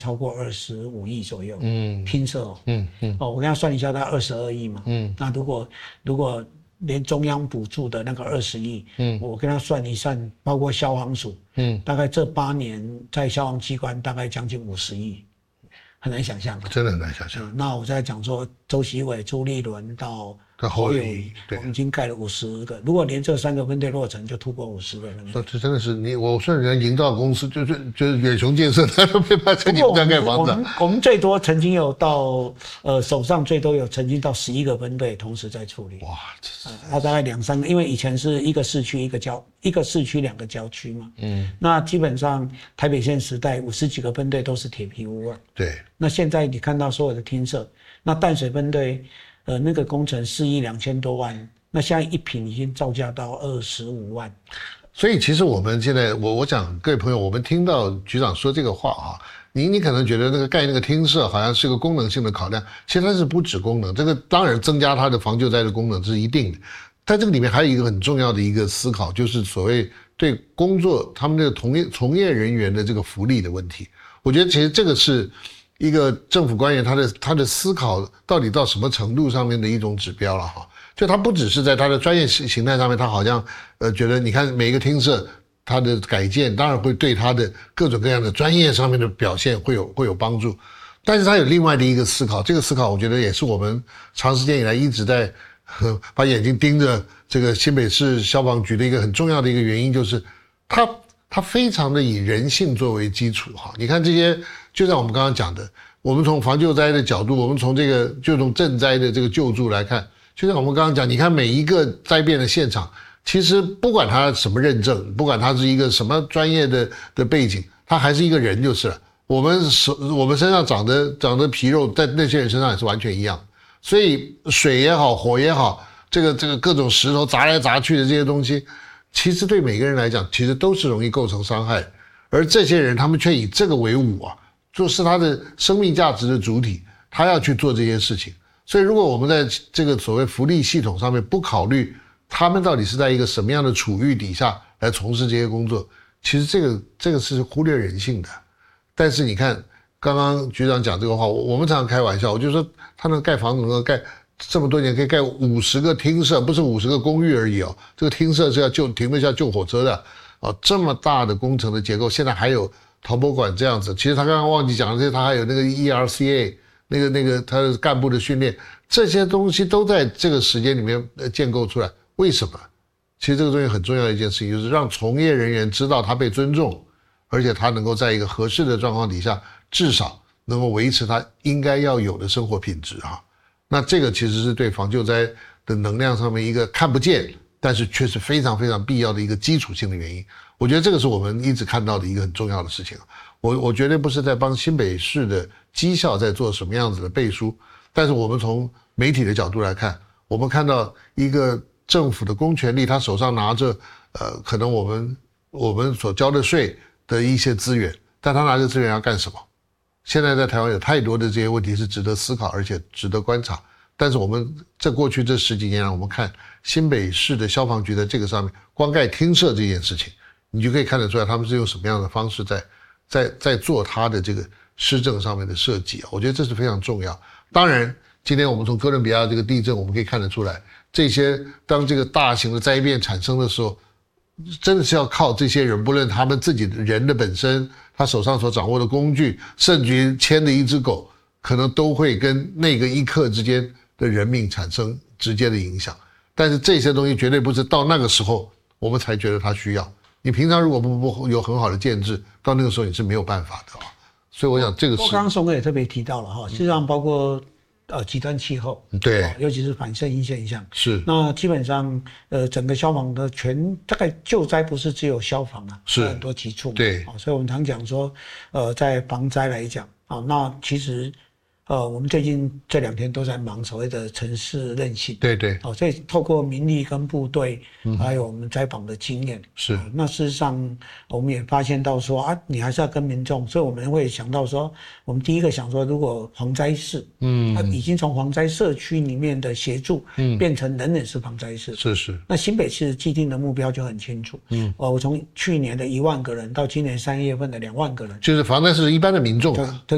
超过25亿左右，拼设哦，我跟他算一下，大概22亿嘛，那如果连中央补助的那个20亿，我跟他算一算，包括消防署，大概这8年在消防机关大概将近50亿，很难想象， 真的很难想象。 那我在讲说，周习伟、朱立伦到侯友宜，我们已经盖了50个，如果连这3个分队落成，就突破50个分队。 这真的是我说人家营造公司就是远雄建设，他都没办法跟你们家盖房子。 我们最多曾经有到手上最多有曾经到11个分队同时在处理。 哇， 它大概2、3个，因为以前是一个市区一个市区2个郊区嘛。那基本上台北县时代50几个分队都是铁皮屋啊。 对。 那现在你看到所有的厅舍，那淡水分队那个工程4亿2千多万，那现在一坪已经造价到25万。 所以其实我们现在我讲各位朋友，我们听到局长说这个话啊，你可能觉得那个盖那个厅舍好像是个功能性的考量，其实它是不止功能，这个当然增加它的防救灾的功能这是一定的，但这个里面还有一个很重要的一个思考，就是所谓对工作他们这个从业人员的这个福利的问题。我觉得其实这个是一个政府官员他的思考到底到什么程度上面的一种指标了哈。就他不只是在他的专业形态上面，他好像觉得你看每一个厅舍他的改建当然会对他的各种各样的专业上面的表现会有帮助，但是他有另外的一个思考，这个思考我觉得也是我们长时间以来一直在把眼睛盯着这个新北市消防局的一个很重要的一个原因，就是他非常的以人性作为基础哈。你看这些，就像我们刚刚讲的，我们从防救灾的角度，我们从这个就从赈灾的这个救助来看，就像我们刚刚讲，你看每一个灾变的现场，其实不管他什么认证，不管他是一个什么专业的背景，他还是一个人就是了。我们身上长的皮肉，在那些人身上也是完全一样。所以水也好，火也好，这个各种石头砸来砸去的这些东西，其实对每个人来讲，其实都是容易构成伤害。而这些人，他们却以这个为伍啊，就是他的生命价值的主体，他要去做这些事情。所以如果我们在这个所谓福利系统上面不考虑他们到底是在一个什么样的处遇底下来从事这些工作，其实这个是忽略人性的。但是你看刚刚局长讲这个话，我们常常开玩笑，我就说他能盖房子能盖这么多年，可以盖50个厅舍，不是50个公寓而已哦，这个厅舍是要停得下救火车的哦，这么大的工程的结构，现在还有陶博馆这样子。其实他刚刚忘记讲的是，他还有那个 ERCA 那个他的干部的训练，这些东西都在这个时间里面建构出来。为什么？其实这个东西很重要的一件事情，就是让从业人员知道他被尊重，而且他能够在一个合适的状况底下，至少能够维持他应该要有的生活品质啊。那这个其实是对防救灾的能量上面一个看不见，但是却是非常非常必要的一个基础性的原因。我觉得这个是我们一直看到的一个很重要的事情。我绝对不是在帮新北市的绩效在做什么样子的背书，但是我们从媒体的角度来看，我们看到一个政府的公权力，他手上拿着可能我们所交的税的一些资源，但他拿着资源要干什么？现在在台湾有太多的这些问题是值得思考，而且值得观察。但是我们在过去这10几年来，我们看新北市的消防局在这个上面，光盖厅舍这件事情，你就可以看得出来他们是用什么样的方式在做他的这个施政上面的设计。我觉得这是非常重要。当然今天我们从哥伦比亚这个地震我们可以看得出来，这些当这个大型的灾变产生的时候，真的是要靠这些人，不论他们自己的人的本身，他手上所掌握的工具，甚至于牵的一只狗，可能都会跟那个一刻之间的人命产生直接的影响。但是这些东西绝对不是到那个时候我们才觉得它需要，你平常如果不有很好的建制，到那个时候你是没有办法的。所以我想这个是刚刚松哥也特别提到了哈，事实上包括极端气候， 对， 尤其是反圣婴现象， 是。 那基本上整个消防的大概救灾不是只有消防啊， 是很多级处， 对， 所以我们常讲说在防灾来讲那其实我们最近这2天都在忙所谓的城市韧性， 对对， 所以透过民力跟部队，还有我们灾防的经验， 是那事实上我们也发现到说你还是要跟民众，所以我们会想到说，我们第一个想说，如果防灾市，已经从防灾社区里面的协助，变成人人是防灾市， 是， 那新北市既定的目标就很清楚，我从去年的1万个人到今年3月份的2万个人， 就是防灾是一般的民众， 对。